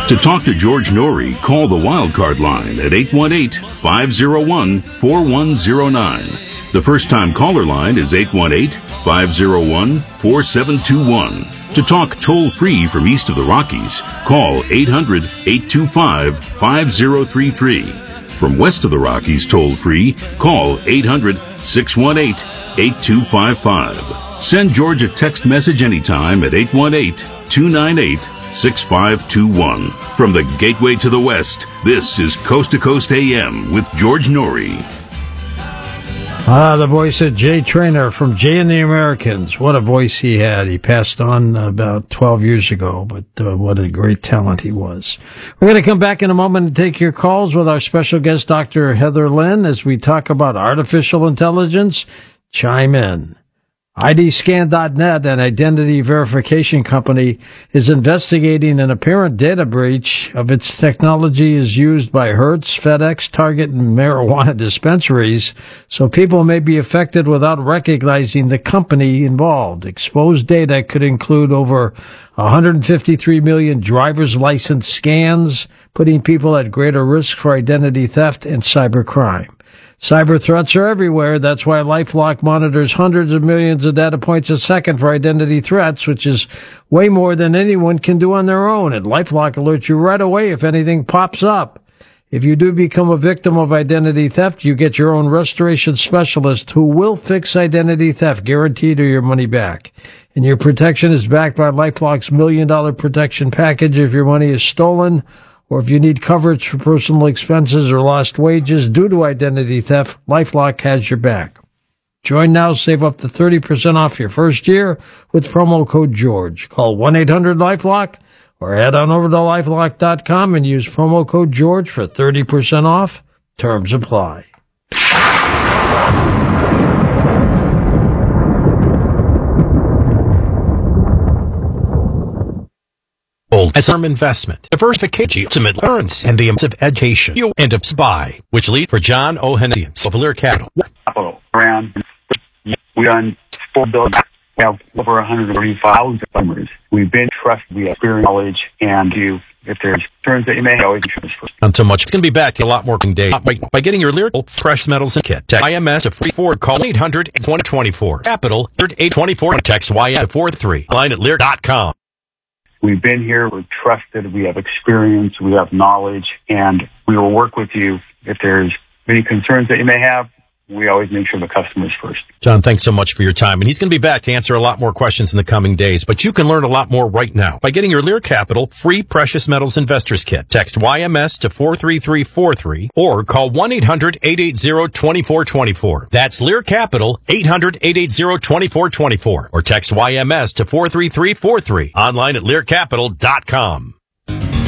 To talk to George Norrie, call the Wildcard line at 818-501-4109. The first-time caller line is 818-501-4721. To talk toll-free from east of the Rockies, call 800-825-5033. From west of the Rockies toll-free, call 800-618-8255. Send George a text message anytime at 818-298-6521. From the Gateway to the West, this is Coast to Coast AM with George Norrie. The voice of Jay Traynor from Jay and the Americans. What a voice he had. He passed on about 12 years ago, but what a great talent he was. We're going to come back in a moment and take your calls with our special guest, Dr. Heather Lynn, as we talk about artificial intelligence. Chime in. IDScan.net, an identity verification company, is investigating an apparent data breach of its technology is used by Hertz, FedEx, Target, and marijuana dispensaries, so people may be affected without recognizing the company involved. Exposed data could include over 153 million driver's license scans, putting people at greater risk for identity theft and cybercrime. Cyber threats are everywhere. That's why LifeLock monitors hundreds of millions of data points a second for identity threats, which is way more than anyone can do on their own. And LifeLock alerts you right away if anything pops up. If you do become a victim of identity theft, you get your own restoration specialist who will fix identity theft, guaranteed, or your money back. And your protection is backed by LifeLock's $1 million protection package if your money is stolen, or if you need coverage for personal expenses or lost wages due to identity theft, LifeLock has your back. Join now, save up to 30% off your first year with promo code George. Call 1-800-LifeLock or head on over to LifeLock.com and use promo code George for 30% off. Terms apply. As arm investment, diversification, ultimate learns, and the of education, you end up SPY, which lead for John O'Hannian of Lear Capital. Around, we done $4 billion. We have over 135,000 customers. We've been trusted. We have experience, knowledge, and you. If there's concerns that you may always use first. Not so much. It's going to be back a lot more day by getting your Lear fresh metals and kit. Text IMS to 44. Call 800-2024. Capital 824. Text YM to 43. Line at Lear.com. We've been here, we're trusted, we have experience, we have knowledge, and we will work with you. If there's any concerns that you may have, we always make sure the customer's first. John, thanks so much for your time. And he's going to be back to answer a lot more questions in the coming days. But you can learn a lot more right now by getting your Lear Capital free precious metals investors kit. Text YMS to 43343 or call 1-800-880-2424. That's Lear Capital, 800-880-2424. Or text YMS to 43343. Online at LearCapital.com.